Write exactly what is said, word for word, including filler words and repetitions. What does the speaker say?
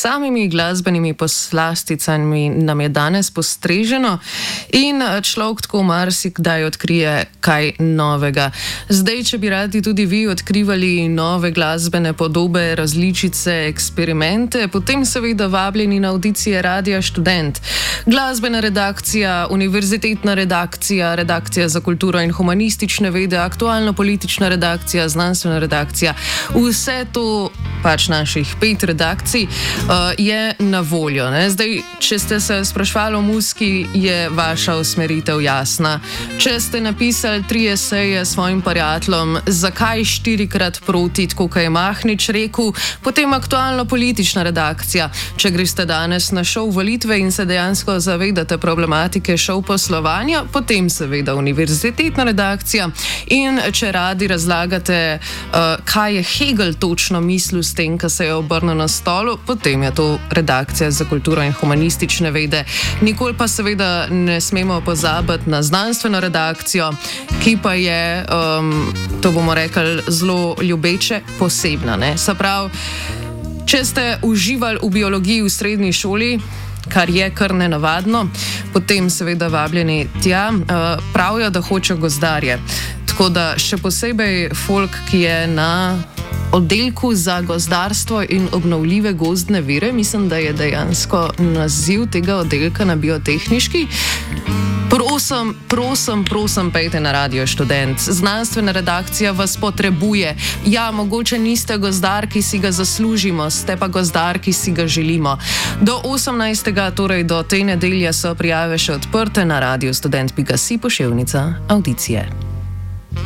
samimi glasbenimi poslasticami nam je danes postreženo in človek tako marsikdaj odkrije kaj novega. Zdaj, če bi radi tudi vi odkrivali nove glasbene podobe, različice, eksperimente, potem seveda vabljeni na audicije Radia Študent. Glasbena redakcija, univerzitetna redakcija, redakcija za kulturo in humanistične vede, aktualno-politična redakcija, znanstvena redakcija, vse to, pač naših pet redakcij, uh, je na voljo. Ne? Zdaj, če ste se sprašvali o muziki, je vaša usmeritev jasna. Če ste napisali tri eseje svojim prijateljem, zakaj štirikrat proti, tako kot je Mahnič rekel, potem aktualno-politična redakcija. Če greste danes na šov Volitve in se dejansko zavedate problematike šov poslovanja, potem seveda univerzitetna redakcija. In če radi razlagate, uh, kaj je Hegel točno mislil s tem, ko se je obrnil na stolu, potem je to redakcija za kulturo in humanistične vede. Nikoli pa seveda ne smemo pozabiti na znanstveno redakcijo, ki pa je, um, to bomo rekli, zelo ljubeče, posebna. Ne? Se pravi, če ste uživali v biologiji v srednji šoli, kar je kar nenavadno, potem seveda vabljeni tja, uh, pravijo, da hoče gozdarje. Tako da še posebej folk, ki je na oddelku za gozdarstvo in obnovljive gozdne vire, mislim, da je dejansko naziv tega oddelka na biotehniški. Prosim, prosim, prosim, pejte na Radio Študent. Znanstvena redakcija vas potrebuje. Ja, mogoče niste gozdar, ki si ga zaslužimo, ste pa gozdar, ki si ga želimo. Do osemnajstega, torej do te nedelje, so prijave še odprte na Radio Student pika si poševnica audicije.